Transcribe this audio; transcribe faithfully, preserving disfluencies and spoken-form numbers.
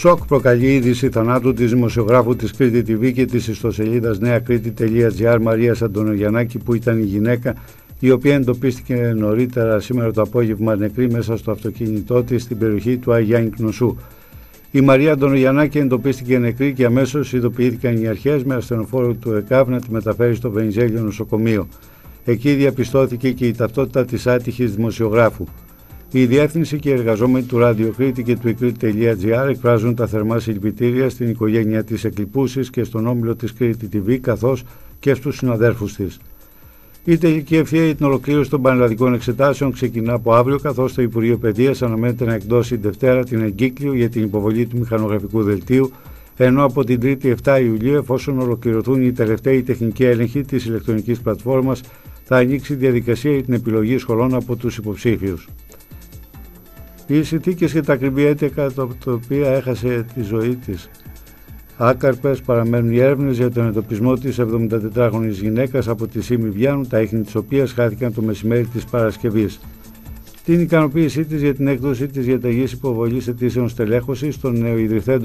Σοκ προκαλεί η είδηση θανάτου της δημοσιογράφου της Κρήτη τι βι και της ιστοσελίδας νέα κρήτη τελεία τζι άρ Μαρίας Αντωνογιαννάκη, που ήταν η γυναίκα η οποία εντοπίστηκε νωρίτερα σήμερα το απόγευμα νεκρή μέσα στο αυτοκίνητό της στην περιοχή του Αγιάννη Κνωσού. Η Μαρία Αντωνογιαννάκη εντοπίστηκε νεκρή και αμέσως ειδοποιήθηκαν οι αρχές με ασθενοφόρο του ΕΚΑΒ να τη μεταφέρει στο Βενιζέλιο νοσοκομείο. Εκεί διαπιστώθηκε και η ταυτότητα της άτυχης δημοσιογράφου. Η διεύθυνση και οι εργαζόμενοι του Ράδιο Κρήτη και του η κρήτη τελεία τζι άρ εκφράζουν τα θερμά συλληπιτήρια στην οικογένεια της εκλειπούσης και στον όμιλο της Κρήτη τι βι, καθώς και στους συναδέρφους της. Η τελική ευθεία για την ολοκλήρωση των πανελλαδικών εξετάσεων ξεκινά από αύριο, καθώς το Υπουργείο Παιδείας αναμένεται να εκδώσει Δευτέρα την εγκύκλιο για την υποβολή του μηχανογραφικού δελτίου, ενώ από την Τρίτη επτά Ιουλίου, εφόσον ολοκληρωθούν οι τελευταίοι τεχνικοί έλεγχοι της ηλεκτρονικής πλατφόρμας, θα ανοίξει η διαδικασία για την επιλογή σχολών από τους υποψήφιους. Οι συνθήκες και τα ακριβή αίτια κατά τα οποία έχασε τη ζωή της άκαρπες παραμένουν οι έρευνες για τον εντοπισμό της εβδομηντατετράχρονης γυναίκας από τη Σύμη Βιάνου, τα ίχνη της οποίας χάθηκαν το μεσημέρι της Παρασκευής. Την ικανοποίησή της για την έκδοση της διαταγής υποβολής αιτήσεων στελέχωσης των νεοειδρυθέντων